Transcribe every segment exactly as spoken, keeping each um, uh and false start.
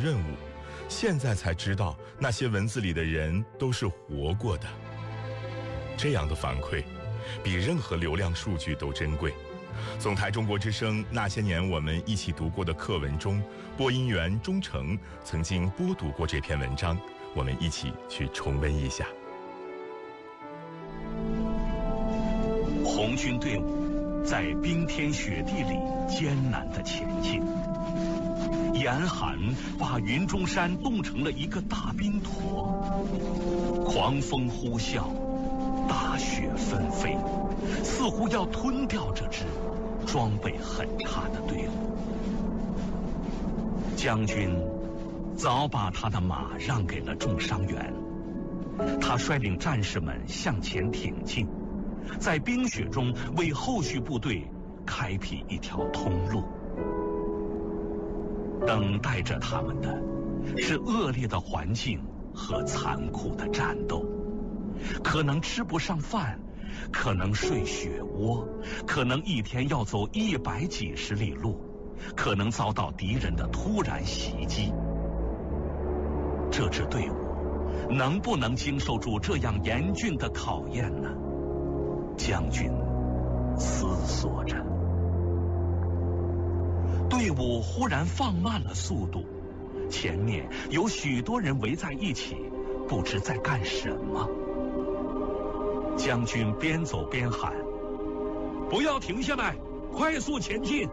任务，现在才知道那些文字里的人都是活过的。这样的反馈比任何流量数据都珍贵。总台中国之声那些年我们一起读过的课文中，播音员钟诚曾经播读过这篇文章，我们一起去重温一下。 红军队伍在冰天雪地里艰难地前进，严寒把云中山冻成了一个大冰坨，狂风呼啸，大雪纷飞，似乎要吞掉这支装备很差的队伍。将军早把他的马让给了重伤员，他率领战士们向前挺进，在冰雪中为后续部队开辟一条通路。等待着他们的是恶劣的环境和残酷的战斗，可能吃不上饭，可能睡雪窝，可能一天要走一百几十里路，可能遭到敌人的突然袭击。这支队伍能不能经受住这样严峻的考验呢？将军思索着。队伍忽然放慢了速度，前面有许多人围在一起，不知在干什么。将军边走边喊：“不要停下来，快速前进！”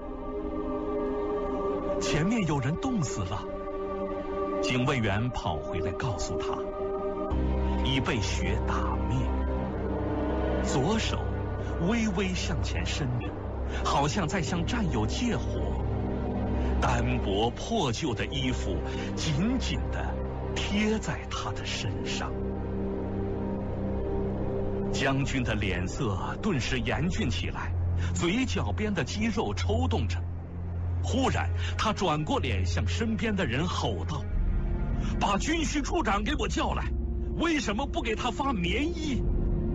前面有人冻死了。警卫员跑回来告诉他，已被雪打灭。左手微微向前伸着，好像在向战友借火。单薄破旧的衣服紧紧地贴在他的身上。将军的脸色顿时严峻起来，嘴角边的肌肉抽动着。忽然他转过脸向身边的人吼道：“把军需处长给我叫来，为什么不给他发棉衣？”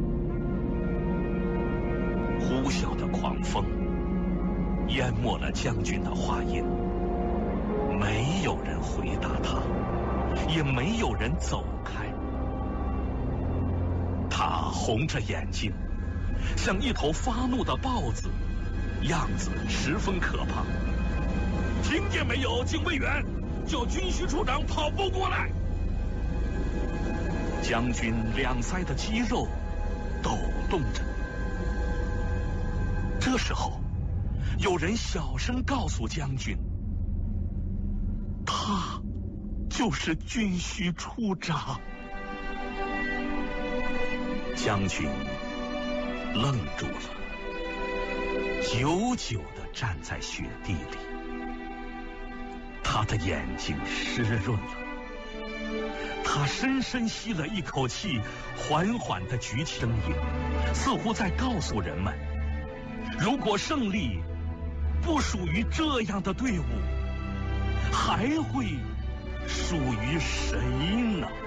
呼啸的狂风淹没了将军的话音，没有人回答他，也没有人走开。他红着眼睛，像一头发怒的豹子，样子十分可怕。听见没有，警卫员？叫军需处长跑步过来！将军两腮的肌肉抖动着。这时候，有人小声告诉将军，他就是军需处长。将军愣住了，久久地站在雪地里。他的眼睛湿润了，他深深吸了一口气，缓缓地举起声音，似乎在告诉人们，如果胜利不属于这样的队伍，还会属于谁呢？